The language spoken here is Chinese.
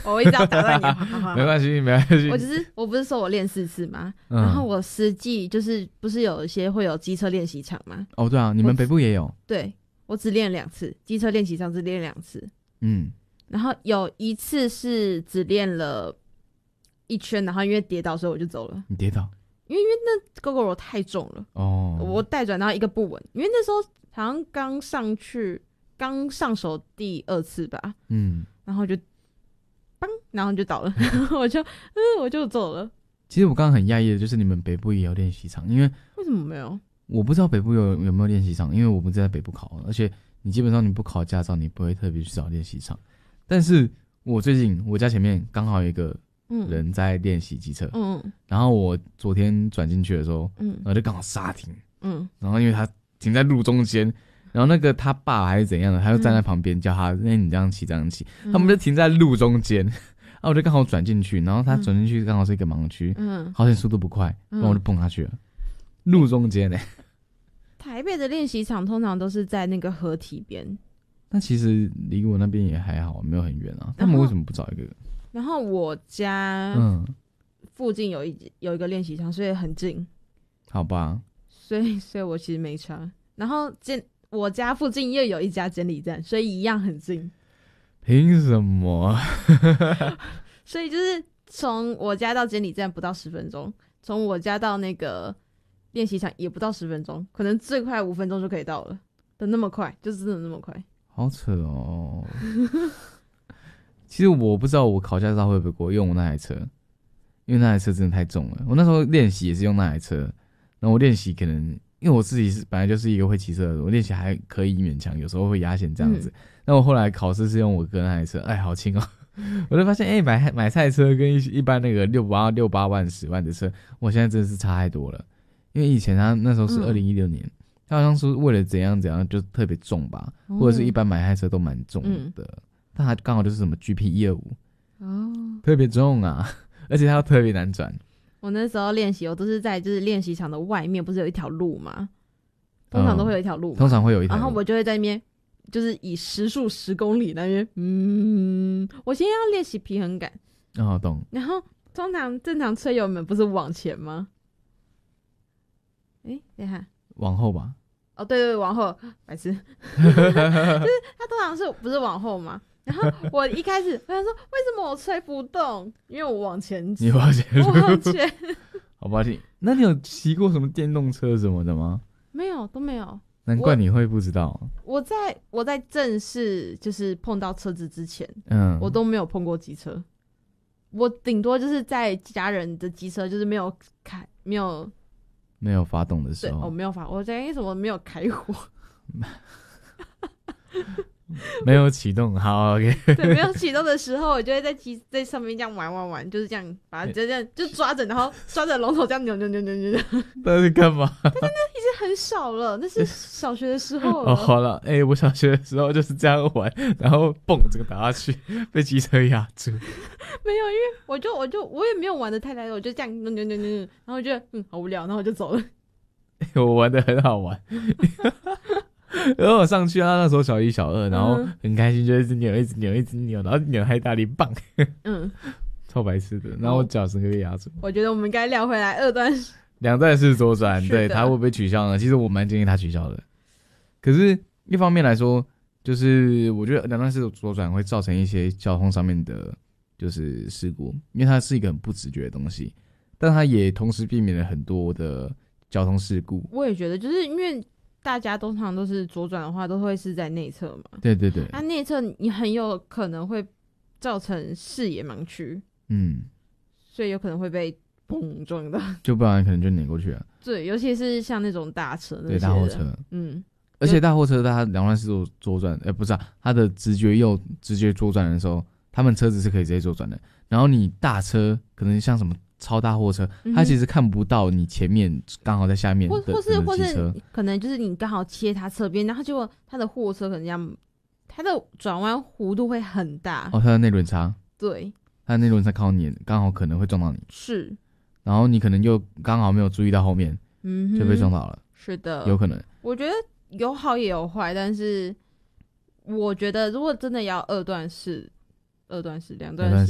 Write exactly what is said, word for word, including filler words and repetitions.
我一直要打断你，好好好没关系，没关系。 我只是我不是说我练四次吗？ 嗯、 然后我实际就是不是有一些会有机车练习场吗？ 哦，对啊，你们北部也有。 对，我只练两次，机车练习场只练两次。 嗯， 然后有一次是只练了一圈，然后因为跌倒，所以我就走了。 你跌倒？ 因为因为那 GoGo 太重了哦，我带转然后一个不稳，因为那时候好像刚上去，刚上手第二次吧，嗯，然后就，嘣，然后就倒了，然后我就，嗯，我就走了。 其实我刚刚很讶异的就是你们北部也有练习场，因为为什么没有？ 我不知道北部有有没有练习场，因为我不是在北部考，而且你基本上你不考驾照，你不会特别去找练习场。但是我最近我家前面刚好有一个人在练习机车，嗯，然后我昨天转进去的时候，嗯，然后就刚好刹停，嗯，然后因为他停在路中间，然后那个他爸还是怎样的，他就站在旁边叫他，那、嗯、你这样骑这样骑，他们就停在路中间，然后我就刚好转进去，然后他转进去刚好是一个盲区，嗯，好险速度不快，然后我就蹦下去了，嗯、路中间呢、欸。 台北的练习场通常都是在那个河堤边， 那其实离我那边也还好，没有很远啊。他们为什么不找一个？ 然后我家嗯附近有一有一个练习场，所以很近。 好吧。 所以所以我其实没差。然后监我家附近又有一家监理站，所以一样很近。 凭什么？ 所以就是从我家到监理站不到十分钟，从我家到那个练习场也不到十分钟，可能最快五分钟就可以到了的那么快，就是真的那么快。 好扯哦。其实我不知道我考驾照会不会过，用我那台车，因为那台车真的太重了。我那时候练习也是用那台车，然后我练习可能因为我自己是本来就是一个会骑车的人，我练习还可以勉强，有时候会压线这样子。那、嗯、我后来考试是用我哥那台车，哎，好轻哦。我就发现，哎、欸，买买菜车跟一一般那个六八六八万十万的车，我现在真的是差太多了。因为以前他那时候是二零一六年、嗯，他好像是为了怎样怎样就特别重吧、嗯，或者是一般买菜车都蛮重的。嗯，但他刚好就是什么 G P 一二五，哦，特别重啊，而且它特别难转。 我那时候练习，我都是在就是练习场的外面，不是有一条路吗？通常都会有一条路、嗯， 通常会有一条路。 然后我就会在那边，就是以时速十公里那边，嗯，我先要练习平衡感。 哦，懂。 然后通常正常车友们不是往前吗？哎，等一下， 往后吧。 哦，对对对，往后，白痴。就是他通常是不是往后吗？然后我一开始我想说，为什么我吹不动？因为我往前骑， 你往前， 我往前。 好吧，你那你有骑过什么电动车什么的吗？ 没有，都没有。 难怪你会不知道。 我, 我在我在正式就是碰到车子之前，嗯，我都没有碰过机车。我顶多就是在家人的机车，就是没有开，没有没有发动的时候， 对，我没有发，我在因什么没有开火。 没有启动，好 OK。 对，没有启动的时候，我就会在机在上面这样玩玩玩，就是这样把它就这样就抓着，然后抓着龙头这样扭扭扭扭扭。 那是干嘛？ 但是那已经很少了，那是小学的时候了。 哦，好了，哎、欸，我小学的时候就是这样玩，然后蹦这个打下去，被机车压住。 没有，因为我就我就我也没有玩的太来了，我就这样扭扭扭扭，然后我觉得嗯好无聊，然后我就走了。 欸、我玩的很好玩。然后我上去，他那时候小一、小二，然后很开心，就一直扭、一直扭、一直扭，然后扭太大力，棒，嗯，超白痴的。然后我脚整个被压住。 我觉得我们该聊回来二段两段式左转，对，他会不会取消呢？其实我蛮建议他取消的。可是，一方面来说，就是我觉得两段式左转会造成一些交通上面的，就是事故，因为它是一个很不直觉的东西，但它也同时避免了很多的交通事故。 我也觉得，就是因为。大家通常都是左转的话，都会是在内侧嘛。 对对对。 那、啊、内侧你很有可能会造成视野盲区，嗯，所以有可能会被砰撞到， 就不然可能就碾过去了。 对，尤其是像那种大车那些的， 对大货车，嗯，而且大货车它两段式左左转，哎、欸，不是啊，它的直觉右直觉左转的时候，他们车子是可以直接左转的。然后你大车可能像什么。超大货车，它其实看不到你前面刚好在下面的或或是或是车， 可能就是你刚好切它侧边，然后结果它的货车可能这样，它的转弯弧度会很大。 哦，它的内轮差， 对， 它的内轮差靠你，刚好可能会撞到你。 是， 然后你可能又刚好没有注意到后面，嗯，就被撞到了。 是的， 有可能。 我觉得有好也有坏，但是我觉得如果真的要二段式。二段式、两段式，